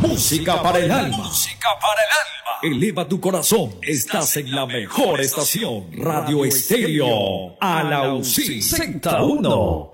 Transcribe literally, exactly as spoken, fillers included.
Música para el alma. Música para el alma. Eleva tu corazón. Estás en la mejor estación. Radio Estéreo Alausí. sesenta y uno.